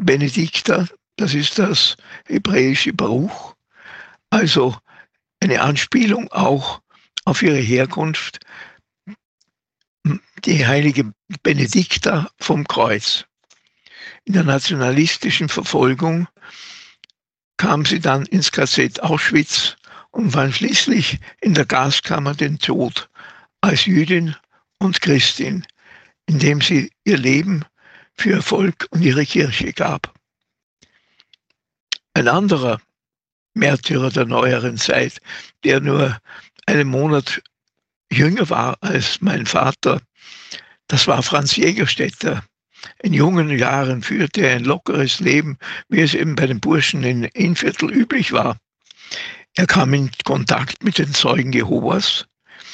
Benedikta, das ist das hebräische Baruch, also eine Anspielung auch auf ihre Herkunft, die heilige Benedikta vom Kreuz. In der nationalistischen Verfolgung kam sie dann ins KZ Auschwitz und fand schließlich in der Gaskammer den Tod als Jüdin und Christin, indem sie ihr Leben für ihr Volk und ihre Kirche gab. Ein anderer Märtyrer der neueren Zeit, der nur einen Monat jünger war als mein Vater, das war Franz Jägerstätter. In jungen Jahren führte er ein lockeres Leben, wie es eben bei den Burschen in Innviertel üblich war. Er kam in Kontakt mit den Zeugen Jehovas,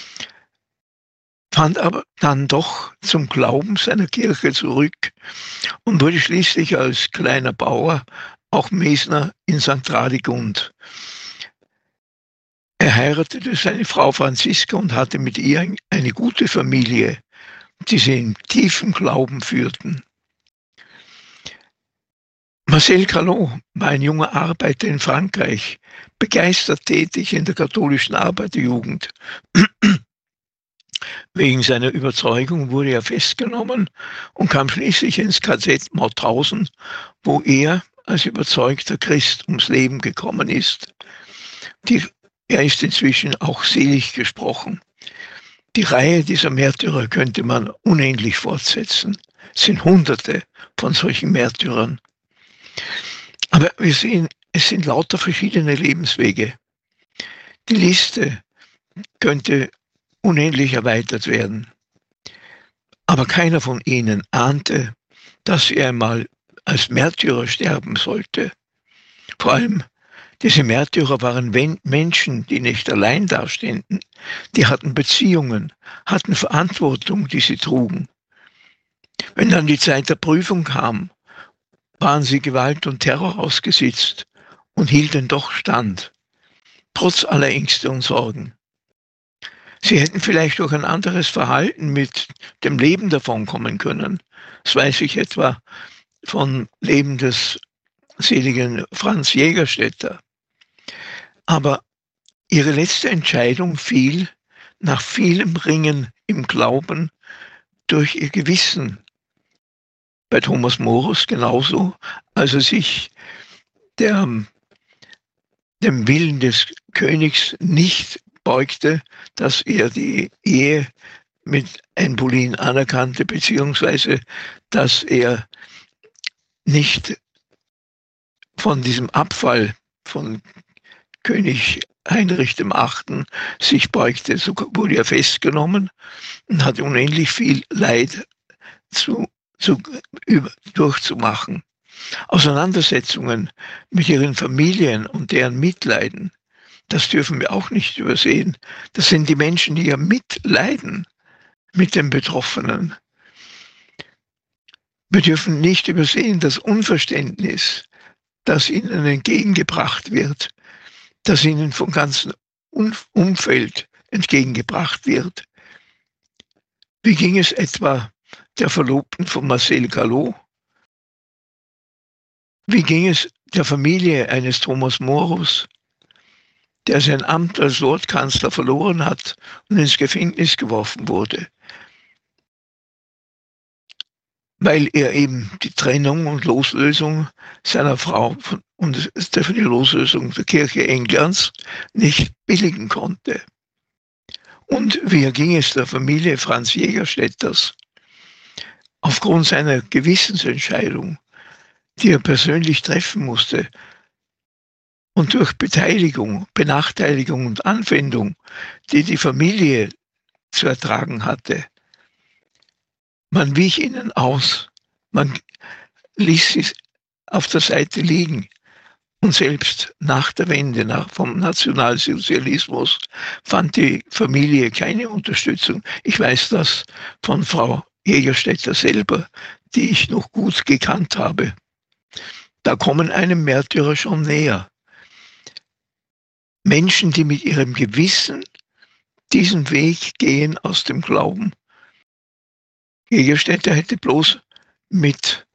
fand aber dann doch zum Glauben seiner Kirche zurück und wurde schließlich als kleiner Bauer auch Mesner in St. Radegund. Er heiratete seine Frau Franziska und hatte mit ihr eine gute Familie, die sie in tiefem Glauben führten. Marcel Callot war ein junger Arbeiter in Frankreich, begeistert tätig in der katholischen Arbeiterjugend. Wegen seiner Überzeugung wurde er festgenommen und kam schließlich ins KZ Mauthausen, wo er als überzeugter Christ ums Leben gekommen ist. Er ist inzwischen auch selig gesprochen. Die Reihe dieser Märtyrer könnte man unendlich fortsetzen. Es sind Hunderte von solchen Märtyrern. Aber wir sehen, es sind lauter verschiedene Lebenswege. Die Liste könnte unendlich erweitert werden. Aber keiner von ihnen ahnte, dass er einmal als Märtyrer sterben sollte. Vor allem, diese Märtyrer waren Menschen, die nicht allein dastanden. Die hatten Beziehungen, hatten Verantwortung, die sie trugen. Wenn dann die Zeit der Prüfung kam, waren sie Gewalt und Terror ausgesetzt und hielten doch stand, trotz aller Ängste und Sorgen. Sie hätten vielleicht durch ein anderes Verhalten mit dem Leben davonkommen können. Das weiß ich etwa vom Leben des seligen Franz Jägerstätter. Aber ihre letzte Entscheidung fiel nach vielem Ringen im Glauben durch ihr Gewissen. Bei Thomas Morus genauso, als er sich dem Willen des Königs nicht beugte, dass er die Ehe mit Anne Boleyn anerkannte, beziehungsweise dass er nicht von diesem Abfall von König Heinrich VIII. Sich beugte. So wurde er festgenommen und hat unendlich viel Leid durchzumachen. Auseinandersetzungen mit ihren Familien und deren Mitleiden, das dürfen wir auch nicht übersehen. Das sind die Menschen, die ja mitleiden mit den Betroffenen. Wir dürfen nicht übersehen das Unverständnis, das ihnen entgegengebracht wird, das ihnen vom ganzen Umfeld entgegengebracht wird. Wie ging es etwa der Verlobten von Marcel Callot? Wie ging es der Familie eines Thomas Morus, der sein Amt als Lordkanzler verloren hat und ins Gefängnis geworfen wurde, weil er eben die Trennung und Loslösung seiner Frau und die Loslösung der Kirche Englands nicht billigen konnte? Und wie ging es der Familie Franz Jägerstätters? Aufgrund seiner Gewissensentscheidung, die er persönlich treffen musste und durch Beteiligung, Benachteiligung und Anwendung, die die Familie zu ertragen hatte. Man wich ihnen aus, man ließ sie auf der Seite liegen. Und selbst nach der Wende vom Nationalsozialismus fand die Familie keine Unterstützung. Ich weiß das von Frau Jägerstätter selber, die ich noch gut gekannt habe. Da kommen einem Märtyrer schon näher. Menschen, die mit ihrem Gewissen diesen Weg gehen aus dem Glauben. Jägerstätter hätte bloß mit